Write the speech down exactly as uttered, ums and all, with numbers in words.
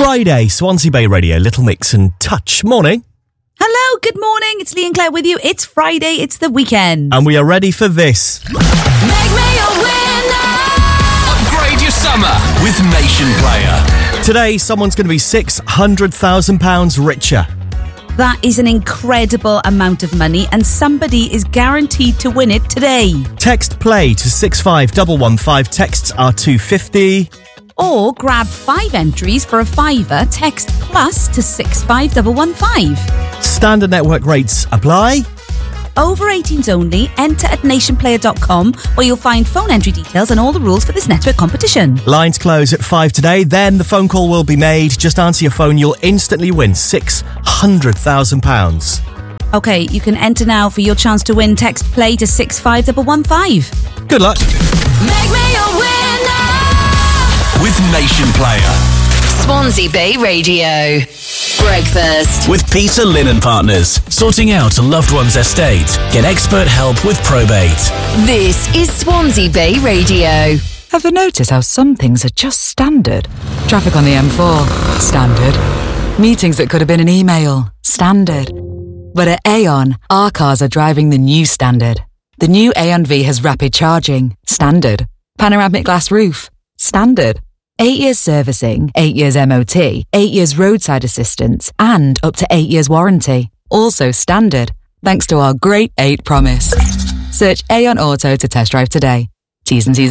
Friday, Swansea Bay Radio, Little Mix and Touch. Morning. Hello, good morning. It's Lee and Claire with you. It's Friday, it's the weekend. And we are ready for this. Make me a winner. Upgrade your summer with Nation Player. Today, someone's going to be six hundred thousand pounds richer. That is an incredible amount of money, and somebody is guaranteed to win it today. Text play to six five one one five. Texts are two fifty. Or grab five entries for a fiver. Text plus to six five one one five. Standard network rates apply. Over eighteens only. Enter at nation player dot com, where you'll find phone entry details and all the rules for this network competition. Lines close at five today. Then the phone call will be made. Just answer your phone. You'll instantly win six hundred thousand pounds. Okay, you can enter now for your chance to win. Text play to six five one one five. Good luck. Make me a winner with Nation Player. Swansea Bay Radio. Breakfast with Peter Lynn Partners. Sorting out a loved one's estate. Get expert help with probate. This is Swansea Bay Radio. Ever notice how some things are just standard? Traffic on the M four, standard. Meetings that could have been an email, standard. But at Aon, our cars are driving the new standard. The new Aon V has rapid charging, standard. Panoramic glass roof, standard. Eight years servicing, eight years M O T, eight years roadside assistance, and up to eight years warranty. Also standard, thanks to our Great eight promise. Search Aon Auto to test drive today. T's and C's